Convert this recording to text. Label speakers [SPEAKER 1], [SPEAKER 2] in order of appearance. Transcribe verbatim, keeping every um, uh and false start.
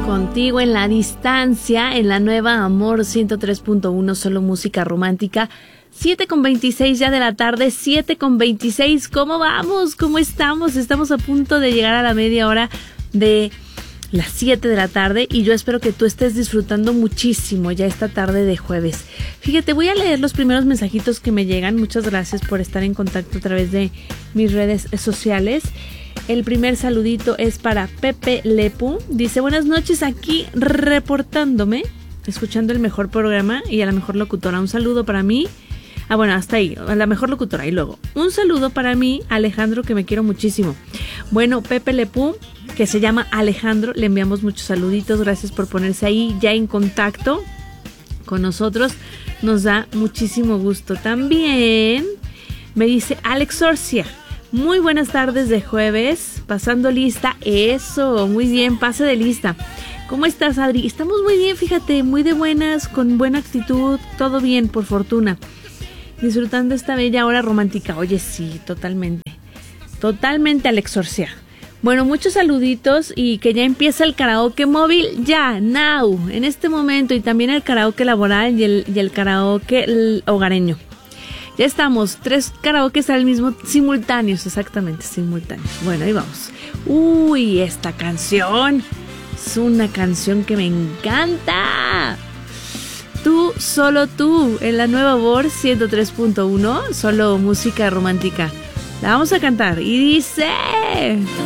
[SPEAKER 1] Contigo en la distancia, en la nueva Amor ciento tres punto uno, solo música romántica. siete con veintiséis ya de la tarde, siete con veintiséis. ¿Cómo vamos? ¿Cómo estamos? Estamos a punto de llegar a la media hora de las siete de la tarde y yo espero que tú estés disfrutando muchísimo ya esta tarde de jueves. Fíjate, voy a leer los primeros mensajitos que me llegan. Muchas gracias por estar en contacto a través de mis redes sociales. El primer saludito es para Pepe Lepu. Dice, buenas noches, aquí reportándome, escuchando el mejor programa y a la mejor locutora. Un saludo para mí. Ah, bueno, hasta ahí, a la mejor locutora. Y luego, un saludo para mí, Alejandro, que me quiero muchísimo. Bueno, Pepe Lepu, que se llama Alejandro, le enviamos muchos saluditos. Gracias por ponerse ahí ya en contacto con nosotros. Nos da muchísimo gusto. También me dice Alex Orcia. Muy buenas tardes de jueves, pasando lista. Eso, muy bien, pase de lista. ¿Cómo estás, Adri? Estamos muy bien, fíjate, muy de buenas, con buena actitud, todo bien, por fortuna. Disfrutando esta bella hora romántica. Oye, sí, totalmente. Totalmente, Alex Orcia. Bueno, muchos saluditos y que ya empieza el karaoke móvil, ya, now, en este momento. Y también el karaoke laboral y el, y el karaoke el hogareño. Ya estamos, tres karaokes al mismo, simultáneos, exactamente, simultáneos. Bueno, ahí vamos. Uy, esta canción es una canción que me encanta. Tú, solo tú, en la nueva Amor ciento tres punto uno, solo música romántica. La vamos a cantar y dice...